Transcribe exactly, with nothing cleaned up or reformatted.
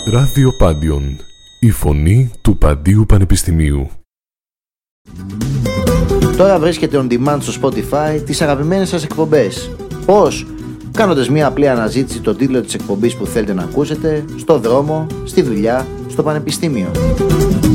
Ράδιο Πάντιον, η φωνή του Παντίου Πανεπιστημίου. Τώρα βρίσκεται on demand στο Spotify τις αγαπημένες σας εκπομπές. Πώς? Κάνοντας μια απλή αναζήτηση τον τίτλο της εκπομπής που θέλετε να ακούσετε, στο δρόμο, στη δουλειά, στο πανεπιστήμιο.